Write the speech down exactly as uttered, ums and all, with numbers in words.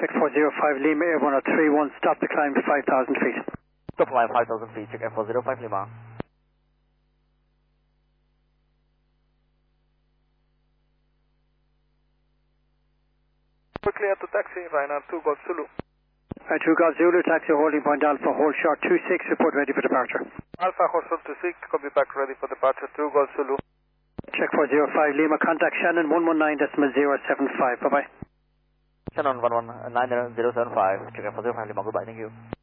Check four zero five Lima, Air one oh three one, stop the climb to five thousand feet. Stop climb five thousand feet, check Air four zero five Lima. Clear to taxi, Ryanair two Golf Zulu. Right, two Golf Zulu, taxi holding point Alpha, hold short two six, report ready for departure. Alpha, hold short two six, copy back, ready for departure, two Golf Zulu. Check four zero five Lima, contact Shannon one one nine decimal zero seven five, bye bye. Shannon one one nine zero seven five, check Air four zero five Lima, goodbye, thank you.